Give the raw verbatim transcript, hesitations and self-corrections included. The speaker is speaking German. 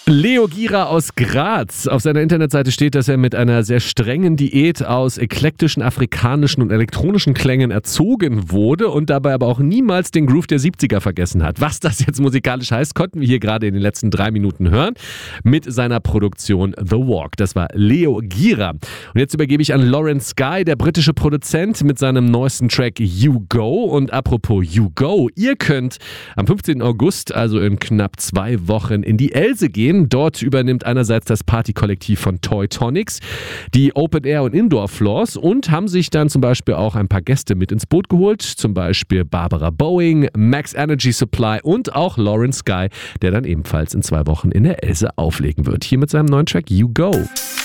Leo Gira aus Graz. Auf seiner Internetseite steht, dass er mit einer sehr strengen Diät aus eklektischen afrikanischen und elektronischen Klängen erzogen wurde und dabei aber auch niemals den Groove der siebziger vergessen hat. Was das jetzt musikalisch heißt, konnten wir hier gerade in den letzten drei Minuten hören mit seiner Produktion The Walk. Das war Leo Gira. Und jetzt übergebe ich an Lawrence Sky, der britische Produzent, mit seinem neuesten Track You Go. Und apropos You Go, ihr könnt am fünfzehnten August, also in knapp zwei Wochen, in die Else gehen. Dort übernimmt einerseits das Partykollektiv von Toy Tonics die Open Air und Indoor Floors und haben sich dann zum Beispiel auch ein paar Gäste mit ins Boot geholt, zum Beispiel Barbara Boeing, Max Energy Supply und auch Lawrence Sky, der dann ebenfalls in zwei Wochen in der Else auflegen wird. Hier mit seinem neuen Track You Go.